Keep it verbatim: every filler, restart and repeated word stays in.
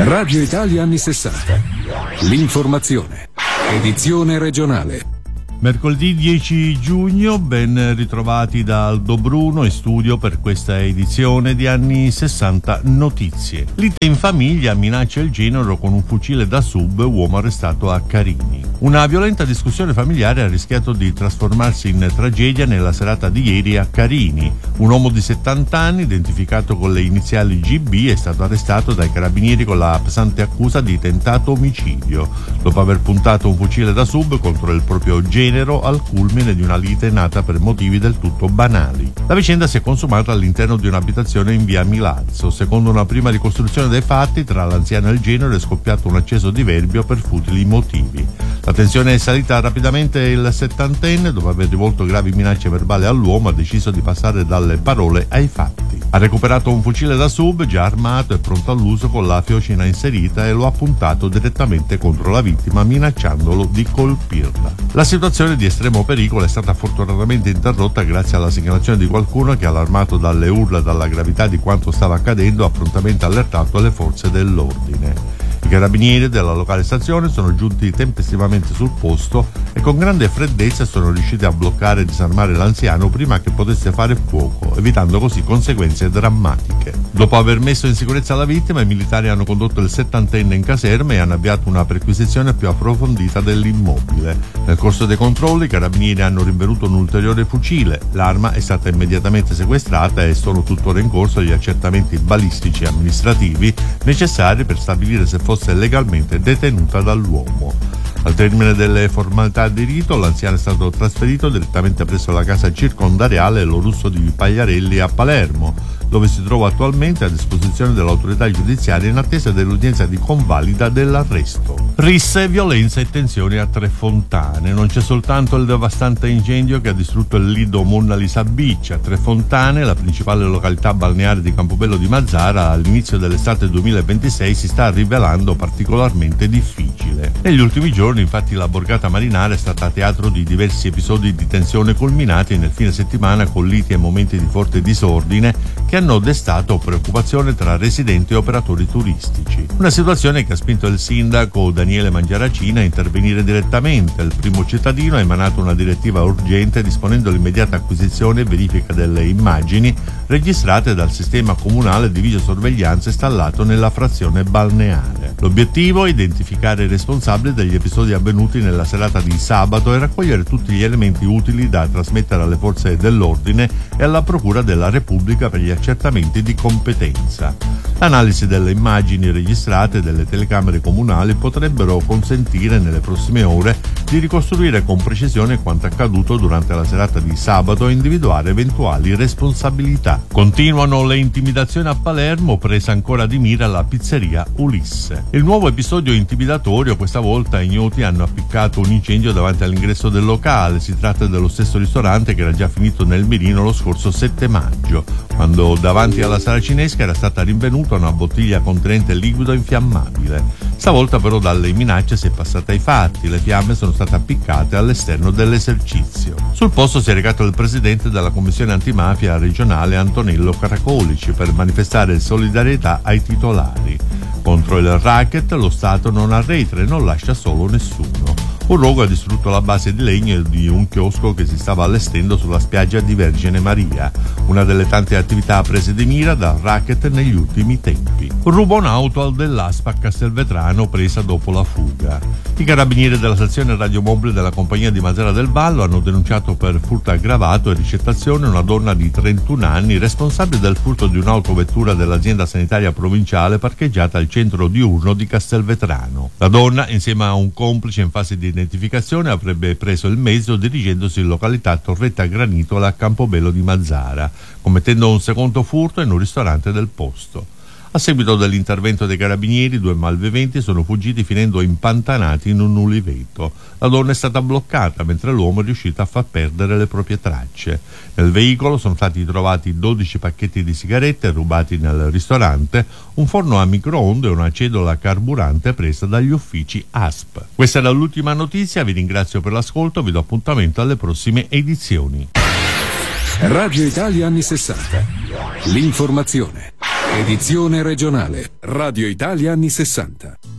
Radio Italia anni sessanta. L'informazione. Edizione regionale. Mercoledì dieci giugno, ben ritrovati da Aldo Bruno in studio per questa edizione di anni sessanta notizie. Lite in famiglia minaccia il genero con un fucile da sub, uomo arrestato a Carini. Una violenta discussione familiare ha rischiato di trasformarsi in tragedia nella serata di ieri a Carini. Un uomo di settanta anni, identificato con le iniziali G B, è stato arrestato dai carabinieri con la pesante accusa di tentato omicidio, dopo aver puntato un fucile da sub contro il proprio genero al culmine di una lite nata per motivi del tutto banali. La vicenda si è consumata all'interno di un'abitazione in via Milazzo. Secondo una prima ricostruzione dei fatti, tra l'anziano e il genero è scoppiato un acceso diverbio per futili motivi. La tensione è salita rapidamente e il settantenne, dopo aver rivolto gravi minacce verbali all'uomo, ha deciso di passare dalle parole ai fatti. Ha recuperato un fucile da sub già armato e pronto all'uso con la fiocina inserita e lo ha puntato direttamente contro la vittima, minacciandolo di colpirla. La situazione di estremo pericolo è stata fortunatamente interrotta grazie alla segnalazione di qualcuno che, allarmato dalle urla e dalla gravità di quanto stava accadendo, ha prontamente allertato le forze dell'ordine. I carabinieri della locale stazione sono giunti tempestivamente sul posto e con grande freddezza sono riusciti a bloccare e disarmare l'anziano prima che potesse fare fuoco, evitando così conseguenze drammatiche. Dopo aver messo in sicurezza la vittima, i militari hanno condotto il settantenne in caserma e hanno avviato una perquisizione più approfondita dell'immobile. Nel corso dei controlli i carabinieri hanno rinvenuto un ulteriore fucile. L'arma è stata immediatamente sequestrata e sono tuttora in corso gli accertamenti balistici e amministrativi necessari per stabilire se fosse legalmente detenuta dall'uomo. Al termine delle formalità di rito, l'anziano è stato trasferito direttamente presso la casa circondariale Lo Russo di Pagliarelli a Palermo, dove si trova attualmente a disposizione dell'autorità giudiziaria in attesa dell'udienza di convalida dell'arresto. Risse, violenza e tensioni a Tre Fontane. Non c'è soltanto il devastante incendio che ha distrutto il lido Monna Lisa Beach. A Tre Fontane, la principale località balneare di Campobello di Mazara, all'inizio dell'estate duemilaventisei si sta rivelando particolarmente difficile. Negli ultimi giorni, infatti, la borgata marinara è stata teatro di diversi episodi di tensione culminati nel fine settimana con liti e momenti di forte disordine che hanno destato preoccupazione tra residenti e operatori turistici. Una situazione che ha spinto il sindaco Daniele Mangiaracina a intervenire direttamente. Il primo cittadino ha emanato una direttiva urgente disponendo l'immediata acquisizione e verifica delle immagini registrate dal sistema comunale di videosorveglianza installato nella frazione balneare. L'obiettivo è identificare i responsabili degli episodi avvenuti nella serata di sabato e raccogliere tutti gli elementi utili da trasmettere alle forze dell'ordine e alla Procura della Repubblica per gli accertamenti di competenza. L'analisi delle immagini registrate delle telecamere comunali potrebbero consentire nelle prossime ore di ricostruire con precisione quanto accaduto durante la serata di sabato e individuare eventuali responsabilità. Continuano le intimidazioni a Palermo, presa ancora di mira la pizzeria Ulisse. Il nuovo episodio intimidatorio, questa volta ignoti hanno appiccato un incendio davanti all'ingresso del locale. Si tratta dello stesso ristorante che era già finito nel mirino lo scorso sette maggio, quando davanti alla sala cinesca era stata rinvenuta una bottiglia contenente liquido infiammabile. Stavolta però dalle minacce si è passata ai fatti. Le fiamme sono state appiccate all'esterno dell'esercizio. Sul posto si è recato il presidente della commissione antimafia regionale Antonello Caracolici per manifestare solidarietà ai titolari. Contro il racket lo Stato non arretra e non lascia solo nessuno. Un rogo ha distrutto la base di legno di un chiosco che si stava allestendo sulla spiaggia di Vergine Maria, una delle tante attività prese di mira dal racket negli ultimi tempi. Ruba un'auto al dell'Aspa a Castelvetrano presa dopo la fuga. I carabinieri della sezione radiomobile della compagnia di Mazara del Vallo hanno denunciato per furto aggravato e ricettazione una donna di trentuno anni responsabile del furto di un'autovettura dell'azienda sanitaria provinciale parcheggiata al centro diurno di Castelvetrano. La donna, insieme a un complice in fase di identificazione, avrebbe preso il mezzo dirigendosi in località Torretta Granitola a Campobello di Mazara, commettendo un secondo furto in un ristorante del posto. A seguito dell'intervento dei carabinieri, due malviventi sono fuggiti finendo impantanati in un uliveto. La donna è stata bloccata mentre l'uomo è riuscito a far perdere le proprie tracce. Nel veicolo sono stati trovati dodici pacchetti di sigarette rubati nel ristorante, un forno a microonde e una cedola carburante presa dagli uffici A S P. Questa era l'ultima notizia, vi ringrazio per l'ascolto, vi do appuntamento alle prossime edizioni. Radio Italia anni sessanta. L'informazione. Edizione regionale. Radio Italia anni sessanta.